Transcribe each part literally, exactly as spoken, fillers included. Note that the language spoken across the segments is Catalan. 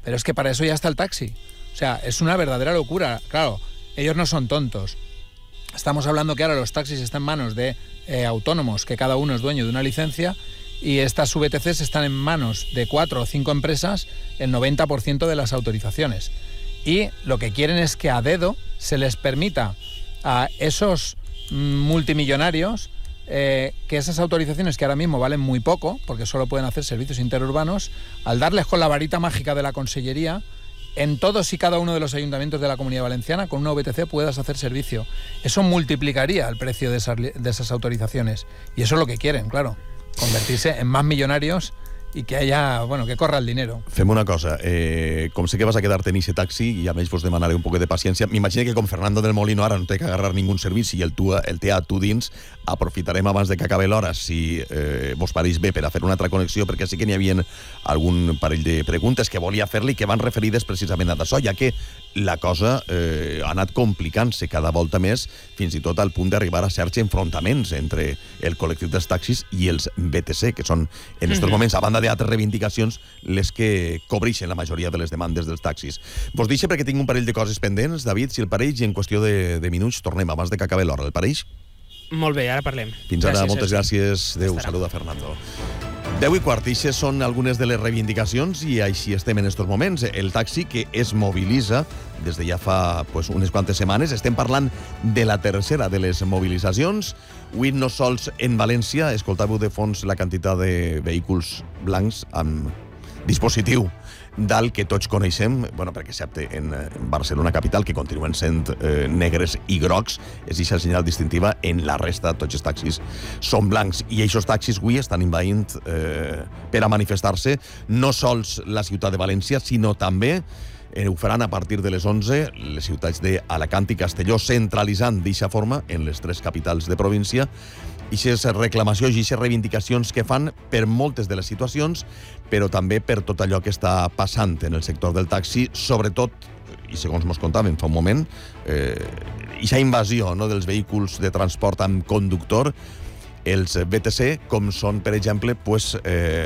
pero es que para eso ya está el taxi. O sea, es una verdadera locura. Claro, ellos no son tontos. Estamos hablando que ahora los taxis están en manos de eh, autónomos, que cada uno es dueño de una licencia, y estas V T Cs están en manos de cuatro o cinco empresas el noventa por ciento de las autorizaciones. Y lo que quieren es que a dedo se les permita a esos multimillonarios eh, que esas autorizaciones, que ahora mismo valen muy poco, porque solo pueden hacer servicios interurbanos, al darles con la varita mágica de la Consellería, en todos y cada uno de los ayuntamientos de la Comunidad Valenciana, con una V T C puedas hacer servicio. Eso multiplicaría el precio de esas, de esas autorizaciones. Y eso es lo que quieren, claro, convertirse en más millonarios i que haya, bueno, que corra el dinero. Fem una cosa, eh, com sé que vas a quedar-te en ese taxi i a més vos demanaré un poc de paciència, m'imagino que com Fernando del Molino ara no té que agarrar ningú servici i el, tu, el té a tu dins, aprofitarem abans de que acabi l'hora, si eh, vos pareix bé, per a fer una altra connexió, perquè sí que n'hi havia algun parell de preguntes que volia fer-li que van referides precisament a d'això, ja que la cosa eh, ha anat complicant-se cada volta més, fins i tot al punt d'arribar a certs enfrontaments entre el col·lectiu dels taxis i els V T C, que són en aquests mm-hmm. moments, a banda d'altres reivindicacions, les que cobreixen la majoria de les demandes dels taxis. Vos deixo perquè tinc un parell de coses pendents, David, si el pareix, i en qüestió de, de minuts tornem abans de que acabi l'hora. El pareix? Molt bé, ara parlem. Fins ara, gràcies, moltes gràcies. Adéu, saluda Fernando. deu i quart, ixes són algunes de les reivindicacions i així estem en estos moments. El taxi que es mobilitza des de ja fa pues, unes quantes setmanes. Estem parlant de la tercera de les mobilitzacions. Avui no sols en València, escoltàveu de fons la quantitat de vehicles blancs amb dispositiu dalt que tots coneixem, bueno, perquè excepte en Barcelona capital, que continuen sent eh, negres i grocs, és aquesta senyal distintiva. En la resta, tots els taxis són blancs. I aquests taxis avui estan invadint eh, per a manifestar-se no sols la ciutat de València, sinó també eh, ho faran a partir de les onze les ciutats d'Alacant i Castelló, centralitzant d'aquesta forma en les tres capitals de província aquestes reclamacions i aquestes reivindicacions que fan per moltes de les situacions, però també per tot allò que està passant en el sector del taxi, sobretot, i segons mos contàvem fa un moment, eh, aquesta invasió no, dels vehicles de transport amb conductor, els V T C, com són, per exemple, pues, eh,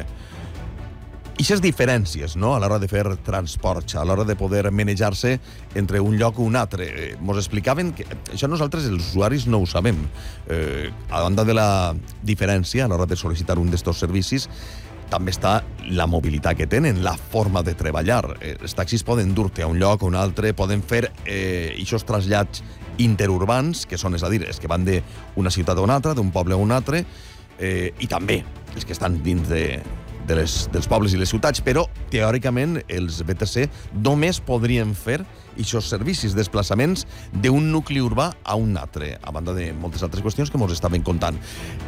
aquestes diferències no? A l'hora de fer transport, a l'hora de poder manejar-se entre un lloc o un altre. Ens explicaven que això nosaltres, els usuaris, no ho sabem. Eh, a banda de la diferència a l'hora de sol·licitar un d'estos servicis, també està la mobilitat que tenen, la forma de treballar. Eh, els taxis poden dur-te a un lloc o un altre, poden fer eh, aquests trasllats interurbans, que són, és a dir, els que van d'una ciutat a una altra, d'un poble a un altre, eh, i també els que estan dins de De les, dels pobles i les ciutats, però teòricament els V T C només podrien fer aquests servicis, desplaçaments d'un nucli urbà a un altre, a banda de moltes altres qüestions que ens estaven contant.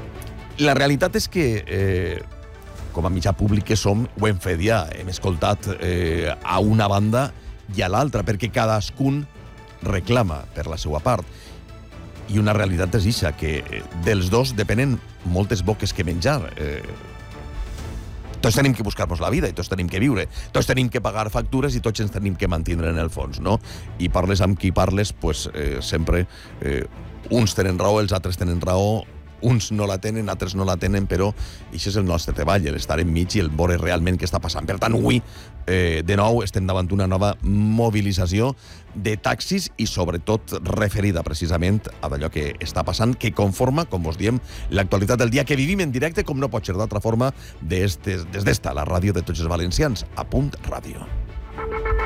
La realitat és que, eh, com a mitjà públic que som, ho hem fet ja, hem escoltat eh, a una banda i a l'altra, perquè cadascun reclama per la seva part. I una realitat és això, que dels dos depenen moltes boques que menjar. Eh, Tots tenim que buscar-nos la vida i tots tenim que viure. Tots tenim que pagar factures i tots ens tenim que mantindre en el fons, no? I parles amb qui parles, pues, eh, sempre eh, uns tenen raó, els altres tenen raó, uns no la tenen, altres no la tenen, però això és el nostre treball, l'estar enmig i el veure realment què està passant. Per tant, avui, eh, de nou, estem davant d'una nova mobilització de taxis i, sobretot, referida precisament a d'allò que està passant, que conforma, com vos diem, l'actualitat del dia que vivim en directe, com no pot ser d'altra forma, des d'esta, la ràdio de tots els valencians, a Punt Ràdio.